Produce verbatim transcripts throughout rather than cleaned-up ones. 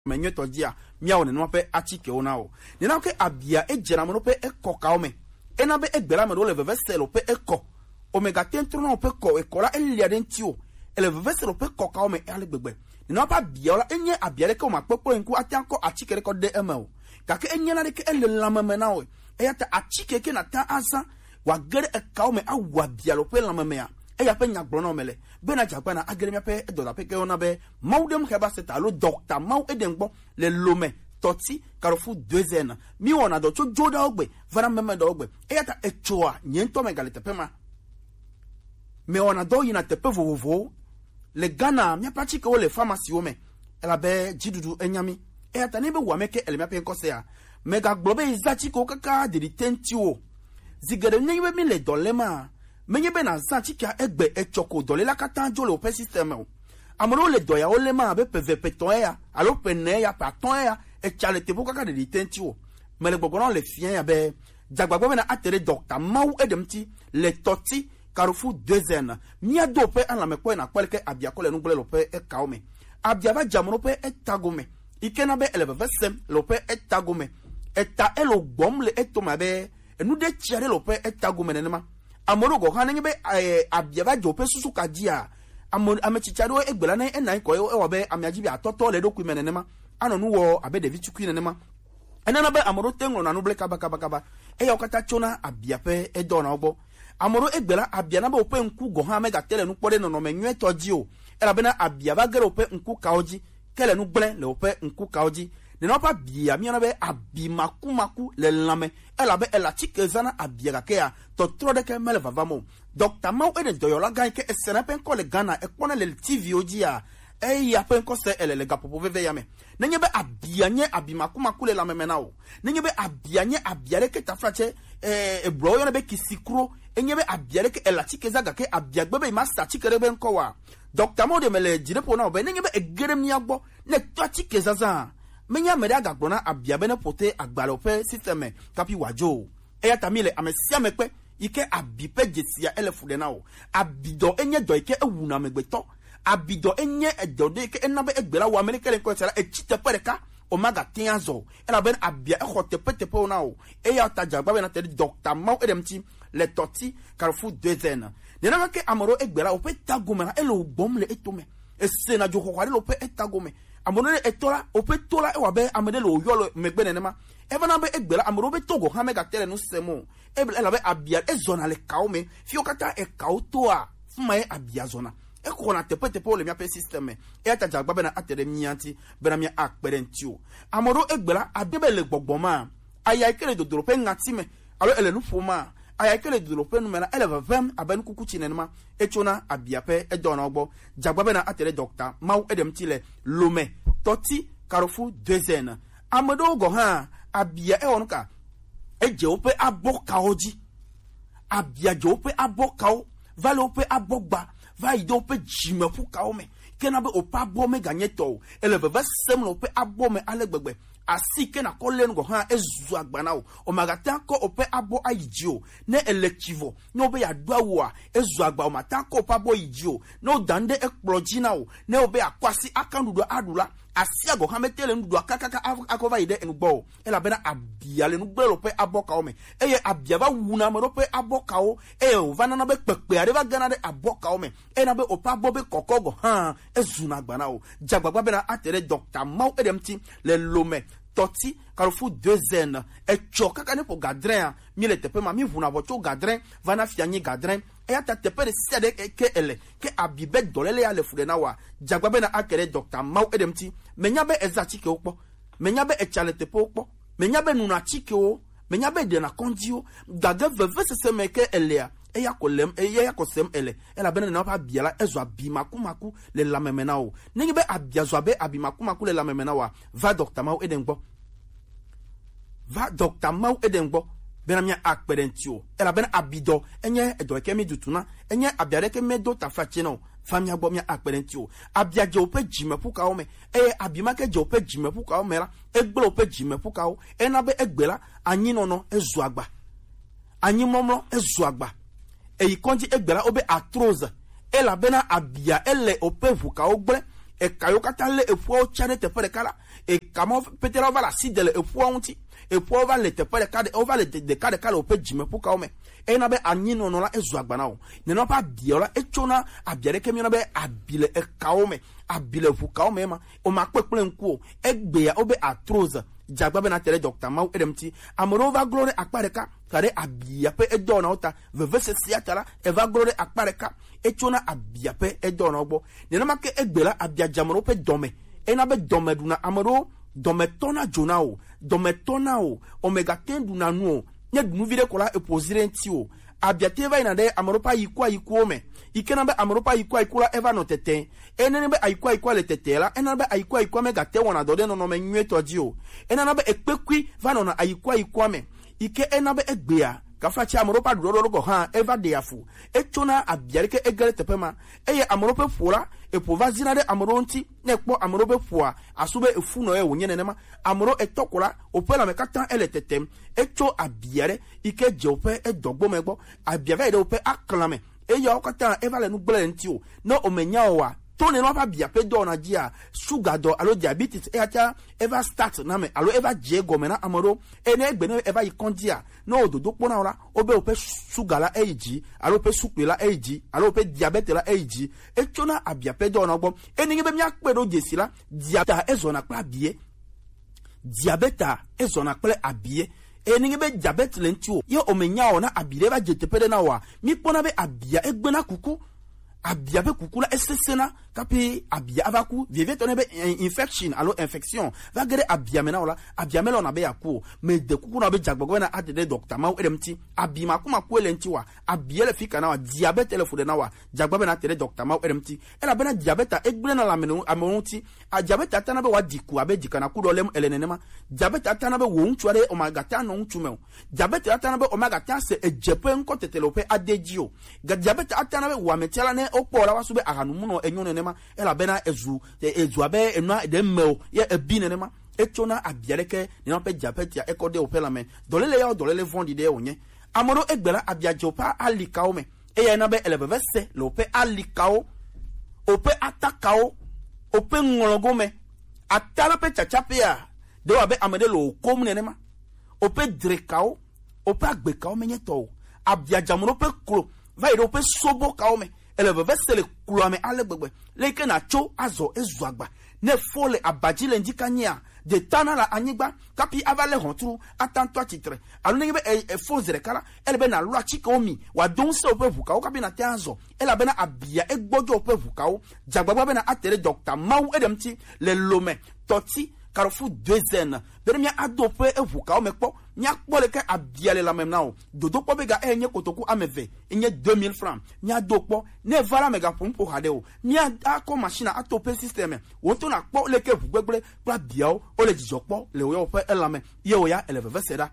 menyo to dia miawo ne no pe achike ona o ne na ke abia e jera mo pe ekoka o me e na be egbera me do le veveselo pe eko omega tentro no pe ko ekola elia dentio ele veveselo pe koka o me ale gbegbe ne na pa bia ola enye abia le ke o ma popo enku atanko achike re ko de ema ka ke enye na ke ele lamame na o e ya ta achike ke na ta asa wa gere e ka o me awa bia lo pe lamame ya e ya pe nya gbro na mele be na jagba na agere me pe e do da pe ke ona be maudem heba seta lo doctor mau edengbo le lome toti karofu deuxième mi wona do cho joda ogbe vara meme do ogbe e ya ta echoa nyento me galete pe ma me wona do yina te pe vovovo le Ghana mi apachi ke o le pharmacie o me ela be jidudu enyami e ya ta ne be wa me ke ele me pe nkose ya mega globe izachi ko kaka de tenti o zigere nyibe mi le dolema menye be na zachi kia egbe echoko dole la katanjo le open system o amoro le doya o le ma be peve peton ya alo pene ya paton ya e chale te boka de tenti o mele gbogbon le fien ya be jagbagbo na atere doctor mau edemti le toti karufu deuxième mi ado pe ala me ko na kwelke abia ko le nugbele lo pe e kaome abia ba jamoro pe e tagome ikena be eleve vesem lo pe e tagome eta elo gbom le etoma be enu de chiare lo pe e tagome nenema amoro go hanen be abia ba jope susu kadia amon amechichado egbela na enai ko e wobe amiaji bi atoto le doku menenema anonu wo abe de vichuku nenema enana be amoro tengo na no bleka baka baka ba e ya okata chona abia pe e do na ogbo amoro egbela abia na be ope nku go ha mega tele nu pore no no menwe toji o era be na abia ba gere ope nku kaoji kele nu gble le ope nku kaoji ne no pa bia mi na be abimaku maku le lame ela be ela chikezana abia ga ke ya to tro de ke mele vavamo doctor mau ede doyola gan ke esena pen ko le Ghana e kpona le T V oji ya e ya pen ko se ele le gapopo veve ya me nenye be abia nye abimaku maku le lame na o nenye be abia nye abia le ke tafrache eh e bro yo na be kisikro enye be abia le ke ela chikeza ga ke abia gbe be master chikere be nko wa doctor mau de mele jirepo na o be nenye be egere mi agbo ne to chikeza za menya mere agagbona abia bene pote agbalope systeme kapi wajo e ya tamile amesia mekpe ike abipe jesia elefude na o abido enye do ike ewuna megbeto abido enye edode ike enabe egbela wa amerika le ko sala e chite pereka o maga tianzo ela ben abia e khote pete po na o e ya tajagba be na te doctor mau edemti le toti carrefour deuxième de na ke amoro egbela o pe tagoma elo bom le etome e sena jo ko kwale lo pe etagome amoro etola opetola ewabe amede lo yolo megbene nema evana be egbela amoro be togo ha mega tele no semo ebele ela be abia ezona le kaome fiokata e kautoa fuma e abia zona e kona tepete po le mia pe system e ata jagba be na atere mianti be na mia akperentio amoro egbela abebe le gbogboma aya ikele dodoro pe ngati me alo ele nu fuma aya ikele dodoro pe nu mena ele vem aben kuku chinenema echona abia pe edona ogbo jagba be na atere doctor mau edemtile lome toti karofu deuxième amedo go ha abia e onuka eje ope aboka oji abia je ope aboka o vale ope abogba va ide ope jimefu ka o me kena be opa bo me ganyeto ele bebe sem ope abo me alegbegbe asike na kolenu go ha ezu agbana o o magata ko ope abo ayijio ne electivo no be ya duawo ezu agba o mata ko opa bo yijio no dande explogina o ne obe akwasi akandudo adula asia go ha metele ndudo akaka akova ide enugbo ela bena abia le nugbelo pe aboka o me eye abia ba wuna me pe aboka o e o vana na be pepe are ba gana de aboka o me e na be opa bo be kokogo ha ezu na agbana o jagbagba be na atere doctor mau edemti le lome toti karofu deuxième e choka kane po gadrin mi le tepe ma mi vuna bocho gadrin vana fianyi gadrin e ata tepe de sede ke ele ke abibe dolele ya le fudena wa jagbabe na akere doctor mau edemti menyabe ezachi ke okpo menyabe e chale tepe okpo menyabe nuna chike o menyabe de na kondio daga veve se meke ele e ya kolem e ya kosem ele ela bene na pa biala ezo abimaku maku le lamemena o ningi be abiazo abe abimaku maku le lamemena wa va doctor mau edengbo va doctor mau edengbo bena mia akperentio ela bene abido enye edo kemi dutuna enye abiare ke medo tafache no famia gbo mia akperentio abiaje ope jimepu ka o me e abima ke je ope jimepu ka o mera egbelo ope jimepu ka o ena be egbela anyi no no ezu agba anyi momro ezu agba e ikonji egbela obe atroza ela bena abia ele ope vuka ogbre e kayo katale e fo chane te pere kala e kamo petera va la sidele e fo onti e fo va le te pere kade o va le de kade kala o pe jime pu ka o me e na be anyino no la ezu agbana o ne no pa biola e chona abiere ke mi na be abile e ka o me abile fu ka o me ma o ma pe plen ku e gbe ya o be atroza jagba be na tere doctor ma edemti amorova glory akpareka kare abia pe edona ota vevese siatala eva glory akpareka echona abia pe edona ogbo ne na make egbela abia jamoro pe dome ena be dome duna amoro dome tona jonao dome tona o omega ten duna nu ne dunu vide kola eposire nti o abia teva ina de amoropa yikwa yikwo me ikena be amoropa yikwa yikula eva no tete enene be ayikwa yikwa le tetela enene be ayikwa yikwa me gate wona dode no no me nwe toji o enene be ekpekwi va no na ayikwa yikwa me ike ena be egbea kafa chi amoropa dodoro go ha eva de afu echona abia ke egere tepema eye amoropa fura epova zina de amoronti ne kpo amorope fua asube efu no e wonye nenema amoro etokola opela me katan ele tetem echo abiare ike jope edogbo megbo abiave de ope aklame eye okatan eva le nu gbele nti o no omenya owa to ne no pa bia pe do na gia sugar do alo diabetes e acha eva start na me alo eva je go me na amoro ene egbe no eva ikondia no ododo pona ora obe ope sugar la eji alo pe supe la eji alo ope diabetes la eji echo na abia pe do na ogbo eni be mi akpe do jesi la diabeta ezona kpa bie diabeta ezona kple abie eni be diabetes lenti o ye omenya ona abire ba jetepede na wa mi pona be abia egbe na kuku abia be kukula esesena kapi abia avaku vieve tone be infection alo infection va gere abia mena ola abia melo na be yaku me de kuku na be jagbogo na atede doctor ma edemti abima kuma ku elenti wa abia le fika na wa diabete le fude na wa jagbogo na atede doctor ma edemti ela be na diabeta egbule na la menu amonti a diabeta tana be wa diku abe dikana ku do lem elenenema diabeta tana be wo ntu ade omega ten no ntu me diabeta tana be omega ten se ejepe nko tetelope adejio ga diabeta tana be wa metela ne okpora wasube ahanumu no enyo nema ela bena ezu ezu abe enwa de mel ye ebine nema echona abiareke ni na pe japetia ekode opela me dolele ya dolele vondi de onye amoro egbela abiajopa alikao me eya na be elevese lope alikao ope atakao ope ngologo me atala pe chachapia de wabe amede lo komune nema ope drekao ope agbekao menye to abiajamoro pe klo va ire ope sobo kao me eleve vesele kulame alegbegbe leke na cho azo ezuagba ne fole abajile ndikanya de tana la anyigba kapi avale hontru atanto atitre alunenge be e fozere kala elebe na lua chika omi wa donse ope vuka o kapi na tianzo elebe na abia egbojo ope vuka o jagbagba be na atere doctor mau edemti le lome toti Carrefour deux zen beremia adope evuka o mekpo nya kpole ke abiale la memnao dodo kpo bega enye kotoku ameve enye deux mille francs nya dokpo ne vala mega pompo hadeo nya ako machine atope system wonto na kpo leke vugbegbele pra biao o le jijokpo le oyo pe elame ye oya eleve seda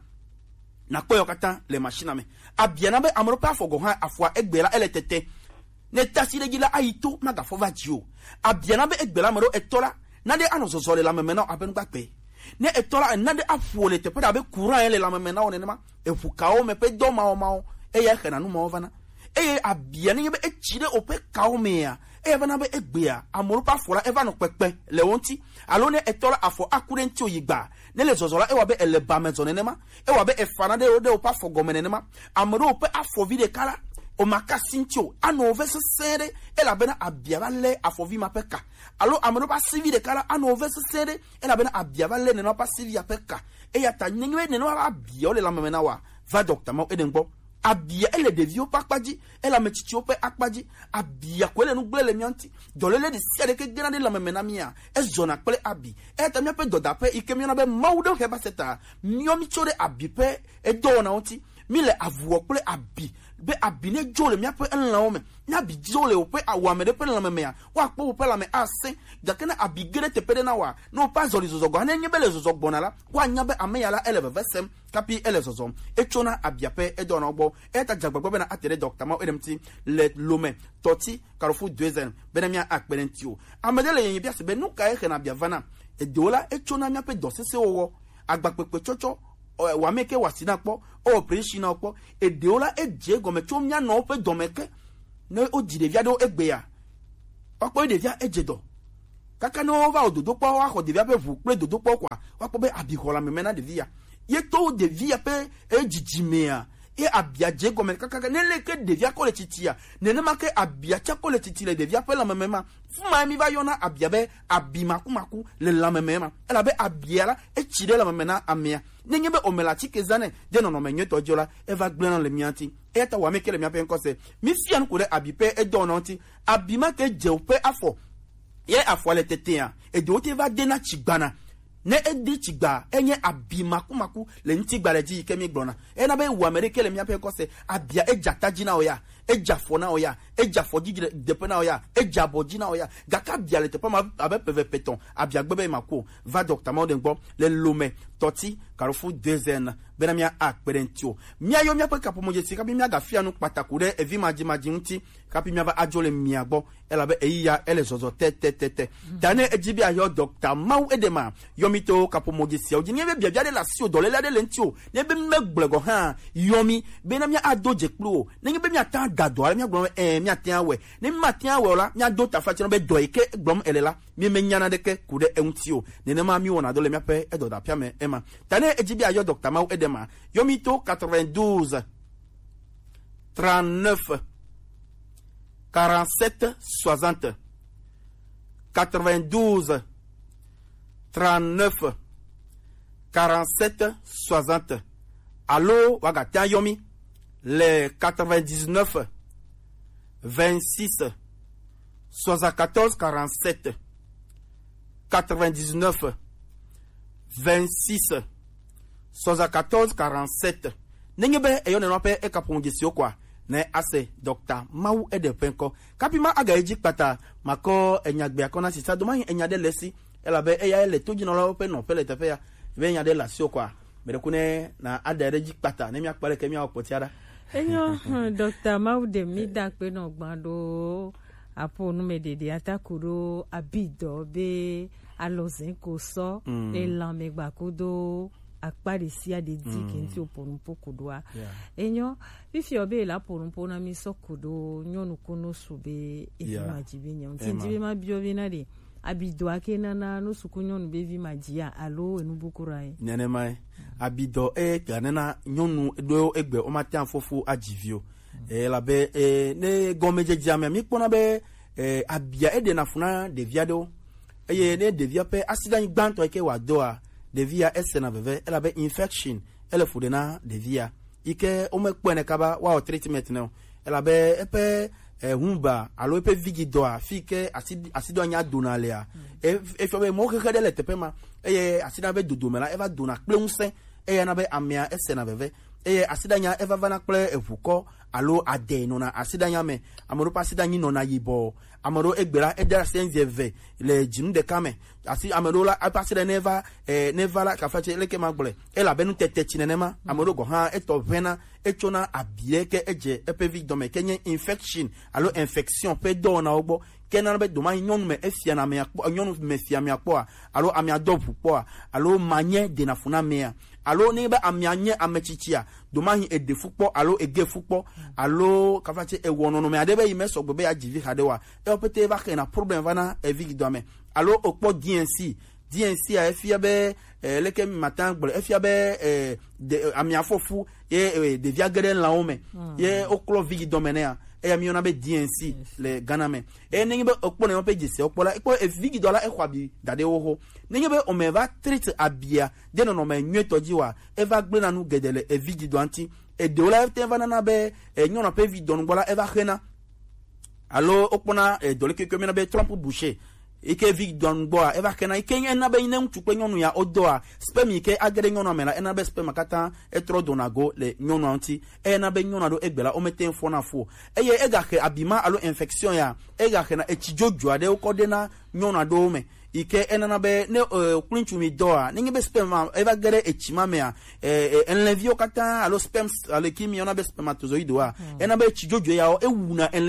na kpo yokata le machine ame abiana be amoro pa fogo ha afwa egbela eletete ne tasile gila aito maga fova jio abiana be egbela mero etola nade anozozole la memena abenu bakpe ne etola nade afuole te peda be courant ele la memena onenema efukao me pe do ma ma e ya kana nu ma ovana e abia ne be echire ope kao me ya e bana be egbea amoro pa fola eva no pepe le wonti alo ne etola afo akurenti oyigba ne le zozola e wa be ele ba mezonenema e wa be efana de ode opa fogomenenema amoro ope afo vide kala o makasintio ano vese sere ela bena abiava le afovi mapeka alo amoro pa sivi de kala ano vese sere ela bena abiava le no pa sivi apeka e ya tanywe ne no abia ole la memena wa va doctor ma edengbo abia ele devio pakpaji ela metitio pe akpaji abia kwele no gbele mianti dolele de siade ke gena de la memena mia e zona kwele abi e tamia pe doda pe ikemi na be maudo heba seta miomi chore abi pe e dona onti mile avuo kwele abi be abine jole mi ape enla ome na bi jole ope awame de pe la me ya wa kpo ope la me ase jakena abigere te pede na wa no pa zoli zozogo na nye bele zozogo na la wa nya be ame ya la eleve vesem kapi ele zozo echona abiape e do na ogbo eta jagbagbo be na atere doctor ma edemti le lome toti Carrefour deux ans benemia akperentio amedele yen bia se be nuka e na biavana e dola echona mi ape dosese owo agbapekpe chocho wa meke wasina kpo o preshina kpo e deola e je gome chomnya no pe domeke ne o jide via do egbe ya okpo de via ejedo kaka no va o dodo po wa ko devia pe vu pe dodo po kwa wa po be abikola me mena devia ye to devia pe e jijimea e abia je gome kaka ne le ke devia ko le titia ne ne ma ke abia cha ko le titile devia pe la memema fuma mi va yona abia be abima kumaku le la memema ela be abia la e chire la memena amia ne nyebe omela chikezane de no no menye to jola e va gblena le mianti e ta wa me ke le mia pe nko se mi fian ko de abipe e dononti abima ke je pe afo ye afo le tetea e de ote va dena chigbana ne edi chigba enye abimaku maku le ntigba le ji kemi gbona e na be wu america le miape ko se abia ejata jina oya ejafo na oya ejafo ji de pe na oya ejabo ji na oya gaka bia le te pa ma abe peve peton abia gbebe mako va docteur mo de gbo le lome toti karofu dezen benamia akperentio mia yo mia pe kapo mo je sika bi mia gafia no pataku de evi maji maji nti kapi mia ba ajole mia gbo ela be eya ele zozo te te te te dane ejibi ayo docteur mau edema yomito kapo mo je sia o jini be bia bia de la si o dole la de lentio ne be megblego ha yomi benamia adoje kplo ne be mia ta gado ala mia gbo eh mia tia we ne ma tia we ola mia do ta fa chino be do ike gbom elela mi me nyana de ke kude entio ne ne ma mi wona dole mia pe edo da pia me ema dane ejibi ayo docteur mau edema Yomito quatre-vingt-douze, trente-neuf, quarante-sept, soixante. quatre-vingt-douze, trente-neuf, quarante-sept, soixante. Allo, wagata yomi, les quatre-vingt-dix-neuf, vingt-six, soixante-quatorze, quarante-sept. quatre-vingt-dix-neuf, vingt-six, soixante-quatorze, quarante-sept. Nengebe eyo ne nope e kaponjisi okwa ne ase docteur Mau Ede Penko kapima aga eji pata mako enyagbe akona sisa doma enyade lesi elabe eya ele toji no lo pe no pele tefe ya be enyade lasi okwa mere kune na adere ji pata ne mi akpare ke mi apotiara enyo docteur Mau de mi da pe no gbando apo nu medede atakuro abido be alozen ko so e lamegba kodo akparisi ade di kenti oponumpo kodwa enyo bifi obe la ponumpo na mi sokodo nyonu kono sube efima jibe nya nti jibe ma biobi na de abido akena na no sukunyonu bevi majia alo enubukurai nene mai abido e ganena nyonu do egbe o matian fofu ajivio e la be e ne gomeje jame mi pona be e abia e de na funa de viado e ne de via pe accident gbanto eke wa doa devia esena veve ela be infection ele fudena devia ike o me kwene kaba wa treatment no ela be epe eh, humba alo epe vigidoa fike acid acido nya donalea e e fe mo ke de le tepema e acida be dodomela eva dona pleunse e na be amia esena veve e acida nya eva vana ple evuko alo ade no na acida nya me amoro pa acida nyi no na yibo amoro egbera edara senzeve le jinu de kame asi amoro la apasire neva eh neva la kafache leke magbole e la benu tete chinenema amoro go ha eto vena echona abieke eje epevi dome kenye infection alo infection pe do na ogbo kenana be do ma nyonu me efia na me akpo nyonu me fia me akpo alo amia dopu po alo manye de na funa mea alo ni be amianye amechichia do ma hi edefukpo alo egefukpo alo kafache e wono no me ade be yimeso gbe be ya jivi hadewa e opete va na problem vana evig dome alo okpo D N C D N C a efia be eh, leke matin gbe efia be eh, de amia fofu ye de viagere la ome ye oklo vig dome ne e mi ona be D N C le Ghana me e ningi be okpo ne pe jese okpo la ekpo evig dola e kwabi dade wo ho ningi be o me va treat abia de no no me nwetoji wa e va gbe na nu gedele evig do anti e de ola te va na be e nyona pe vid don gbola e va khena alo okpona e dole ke kemena be Trump boucher ike vig don boa eva kena ike na be inem tukwe nyonu ya odoa spem ike agere nyonu amela ena be spem akata etro donago le nyonu anti e na be nyonu do egbela o meten fo na fo eye ega ke abima alo infection ya ega ke na echijojo ade ukode na nyonu do me ike enana be ne klinchu mi doa ninge be spem eva gere echima me a enlevio kata alo spem alo kimi ona be spermatozoid wa ena be echijojo ya o ewuna enlevio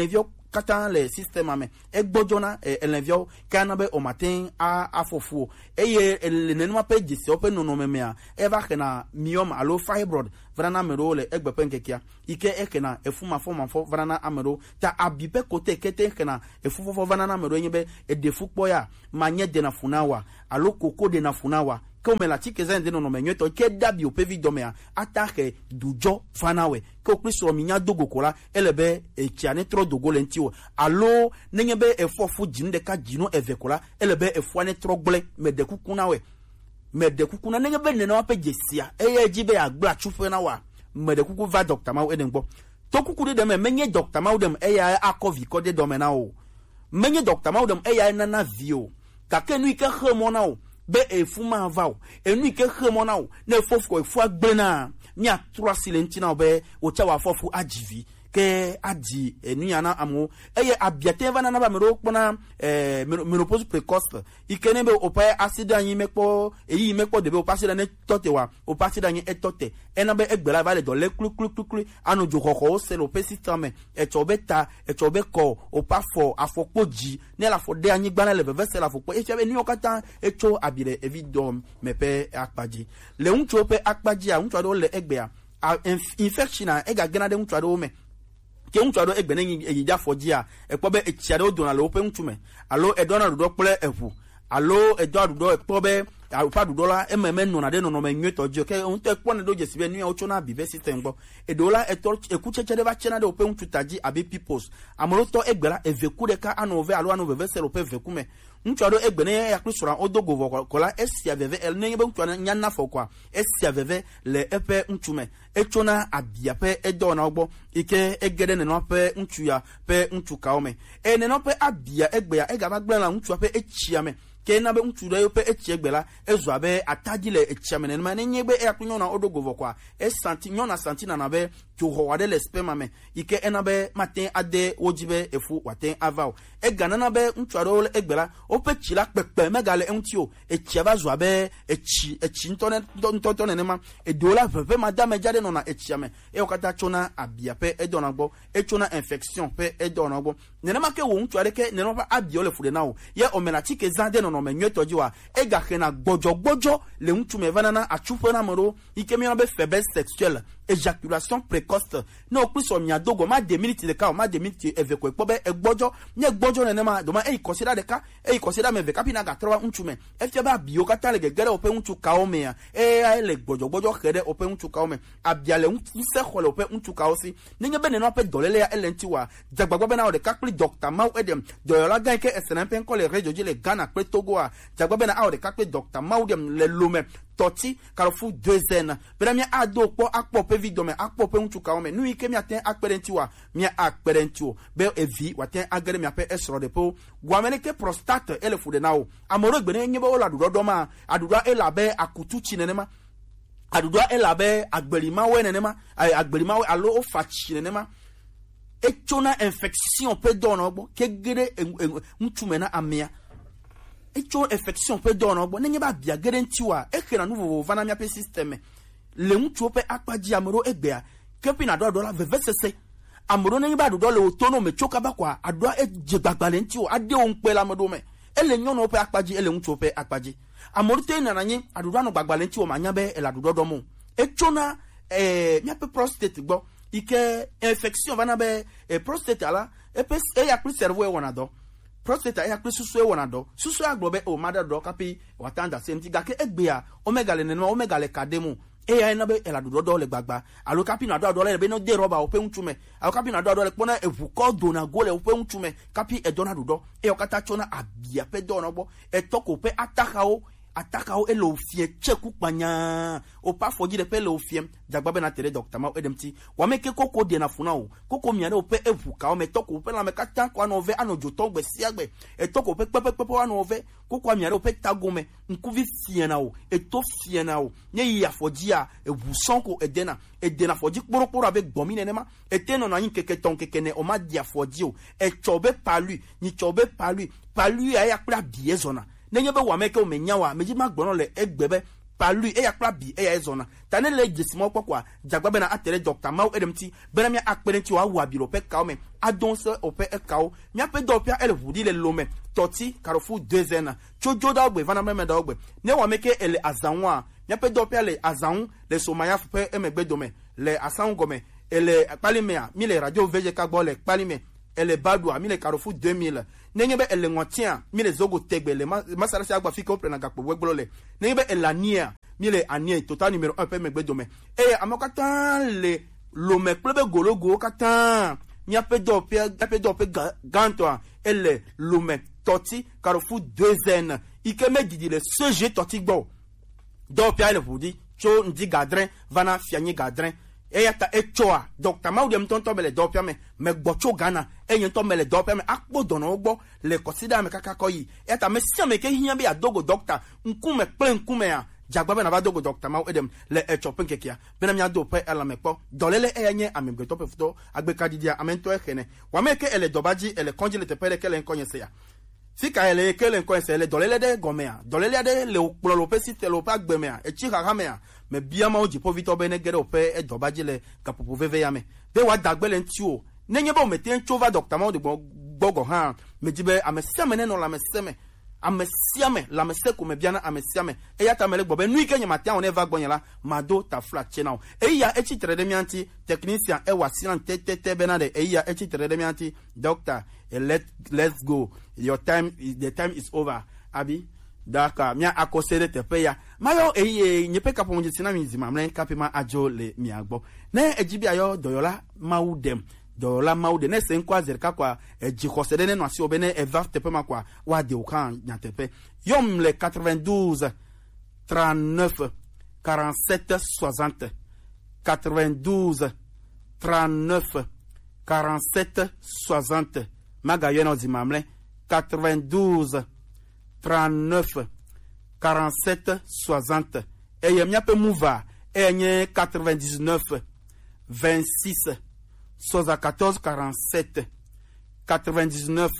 kata le système ame e gbojona elenvio kana be o matin a afofu eye le nenma pe disi ope no no memea e va kana myoma alo fibroid vrana mero le egbe penkekia ike ekena efuma foma fo vrana amero ta abipe kote kete kana efufu fo vrana mero nyebe e defu ya manye de na funawa alo koko de na funawa comme la tike zende no no menyeto ke dabi o pevi domea atake dujo fanawe ko kristo minya dogo kola elebe e tiane tro dogo lentio alo nenyebe e fofu jinde ka jino evekola elebe e fwane tro gble mede kukuna we mede kukuna nenyebe ne na pe jesia eye jibe agba chufe na wa mede kuku va doctor ma edengbo to kuku de me menye doctor ma dem eya akovi ko de domena o menye doctor ma dem eya na na vio ka ke nu ke khemona o be e fuma vao enu ke khemona o ne fofu ko fu agbena mi atura silentina be o chawa fofu ajivi ke adi enu yana amu eye abiate vana na ba mero kpona eh menopause précoce ikene be o pa acide anyi mekpo eyi mekpo de be o pasida ne tote wa o pasida anyi etote ena be egbela vale do le klu klu klu anu jokoko o se lo pesitame e chobeta e chobeko o pa fo afokpoji ne la fo de anyi gbana le vese la fokpo e chebe ni okata e cho abire evidom mepe akpaji le uncho pe akpaji a uncho do le egbea infection a ega gena de uncho do me ke uncho do egbene yi ja foji a e po be e chiade o dona le ope unchume alo e dona do ple efu alo e do do e po be a pa do la e meme no na de no no menwe tojo ke un te pon do jesibe nu o chona bi vesite ngbo e do la e to e ku cheche de ba chena de ope unchutaji abi peoples amolo to egbera e veku de ka anove alo anove vesel ope veku me uncho do egbene ya krisura odogo kola esia veve el ne be uncho nya na fokwa esia veve le epe unchume echona abia pe edo na ogbo ike egede ne no pe unchu ya pe unchu kaome e ne no pe abia egbe ya ega ba gbe na unchu pe echia me ke na be unchu do pe echie gbela ezu abe atagile echia me ne ma ne nyegbe e akunyo na odogo vokwa e santi nyo na santi na na be to ho wade le spema me ike enabe matin ade ojibe efu waten avao e gana na be unchu do egbela o pe chila pepe megale entio echia ba zu abe echi echi ntone ntone ne ma e dola pepe madame jade no na echiame e okata chona abia pe edonagbo e chona infection pe edonagbo nene make wo ntuare ke nene pa abia ole fude nawo ye omenati ke zande no no menyeto jiwa e ga khena gbojo gbojo le ntume vanana achupo na moro ikemi na be faiblesse sexuelle éjaculation précoce no kuso mi adogo ma de minutes de ka ma de minutes eveko epo be egbojo ne gbojo nene ma do ma e consider de ka e consider me veka pina ga trowa ntume e fe ba bio kata le gegere ope ntu kaome ya e ai le gbojo gbojo kede ope ntu kaome abiale nse khole ope ntu kaosi ninge be ne no pe dolele ya elenti wa jagbagba be na o de kakli doctor mau edem do la gan ke esena pen ko le rejo ji le Ghana pe Togo a jagbagba be na o de kakli doctor mau dem le lome toti karofu deuxième premier ado po akpo pe vidome akpo pe ntu kaome nu ike mi aten akperenti wa mi akperenti o be evi waten agere mi ape esro de po guameneke prostate ele fude nawo amoro gbene nyebe o la dudo ma adudwa elabe akutu chinenema adudwa elabe agberima we nenema agberima we alo o fachi nenema echona infection pe dono ogbo kegere ntumena amia echo infection pe dono ogbo nenye ba bia guarantee wa ekena nu vovo vana mia pe system le ntu pe akpaji amoro egbea kepi na do do la vevesese amoro nenye ba do do le otono me choka ba kwa adwa ejegbagba nti o ade o npe la modo me ele nyono pe akpaji ele ntu pe akpaji amoro te na nanyi adudwa no gbagba nti o manya be ele adudo do mo echo na eh mia pe prostate gbo ike infection vana be e prostate ala e pe e ya pri servo e wona do prostate ya pri susu e wona do susu agbobe o mada do kapi watanda senti gake egbea omega le nenu omega le kademu e ya na be ela do do le gbagba alo kapi na do do le be no de roba ope ntume alo kapi na do do le pona evuko do na go le ope ntume kapi e do na do do e okata chona abia pe do na bo e toko pe ataka o ataka o elo fie cheku panya o pa foji de pe lo fie jagbabe na tere doctor ma edemti wa meke koko de na funa o koko miare o pe evuka o me toko pe na me kata kwa no ve anojo to gbe si agbe e toko pe pe pe pe wa no ve koko miare o pe tagome nkuvi fie na o e to fie na o nye ya foji a e buson ko edena edena foji kporoporo abe gbomi nenema eteno na yin keke ton keke ne o ma dia foji o e chobe palu ni chobe palu palu ya ya pra biezona nenye be wa meke o menya wa meji magbono le egbebe par lui e ya kpla bi e ya ezona tane le jesimo kwa jagba bena atere docteur mau edemti bena mi akpelenti wa wa biro pe kaome adonse ope e kao mi ape do pia ele vudi le lome toti karofu deux ans chojo da ogbe vana meme da ogbe ne wa meke ele azanwa mi ape do pia le azan le somaya fe emegbe dome le asan gome ele palimea mi le radio V G K gbo le palime ele badwa mi le karofu deux mille nengebe ele ngotia mi le zogo tegbe le masala si agba fika opre na gakpo wegbolo le nengebe ele ania mi le ania total numéro un pe megbe dome e amokata le lo me plebe gologo kata mi ape do pe ape do pe ganto ele lo me toti karofu deux ans ikeme didi le seje toti gbo do pe ele vudi cho ndi gadrin vana fiani gadrin e yata e choa docteur Maudem tonto mele dopia me me gbocho Ghana e yen to mele dopia me akpo dono ogbo le consider me kaka koyi e ta me sia me ke hinya be adogo docteur nkume ple nkume ya jagba be na ba dogo docteur Maudem le e chopin kekia be na mi ado pe ela me po dolele e yenye amembe to pe futo agbe kadidia amento e kene wa me ke ele dobaji ele konjile te pele ke le nkonye se ya fika ele ke le nkonye se ele dolele de gomea dolele de le okpolo pe si te lo pa gbemea e chi kaka me ya me bia ma oji po vito bene gere ope e dobaji le kapopo veve ya me be wa dagbele ntio nenye bo meten chova docteur Maudem gbogo ha me jibe amesiame ne no la meseme amesiame la meseko me biana amesiame e ya ta mele gbobe nui kenye matia on eva gbonyela mado ta flat chenao e ya echi trede mianti technicien e wasilan tete benade e ya echi trede mianti doctor e let let's go your time is the time is over abi daka mia akosede tepe ya mayo eye nyepe kapo monje sina mizima mlen kapima ajo le miagbo ne ejibi ayo doyola Maudem doyola Maudem ne senkwa zerka kwa ejikosede ne nwasi obene eva tepe makwa wa de okan nyatepe yom le quatre-vingt-douze trente-neuf quarante-sept soixante quatre-vingt-douze trente-neuf quarante-sept soixante maga yeno zimamle quatre-vingt-douze trente-neuf quarante-sept soixante et yem yape mouva et quatre-vingt-dix-neuf vingt-six soixante-quatorze quarante-sept quatre-vingt-dix-neuf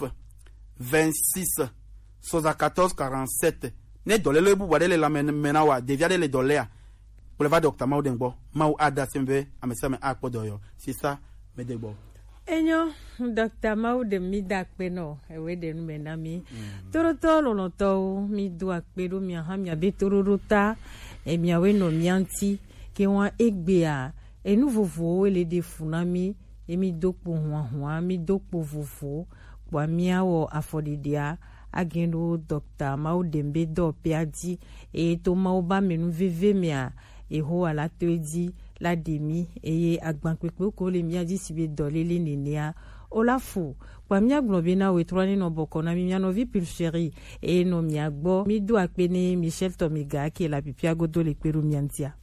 vingt-six soixante-quatorze quarante-sept ne dolele bu wadele la menawa deviade le dolea pour le va docteur Maudem bo mau ada sembe amesame akpo doyo c'est ça me debo enyo docteur Maudem mi dakpe no ewe de nu menami toroto loloto mi do akpe do mi ha mi abe tororota e mi awe no mianti ke won egbea e nu vovo ele de funami e mi dokpo hwa hwa mi dokpo vovo kwa mi awo afodidia agendo docteur Maudem be do piadi e to maoba menu veve mia e ho ala toedi la demi eye agbankwepe ko le miadi sibe dolele nenea olafu kwa mia globina we troni no boko na mia no vi pulchérie e no mia gbo mi do akpene Michel Tomiga ki la pipia godo le peru miantia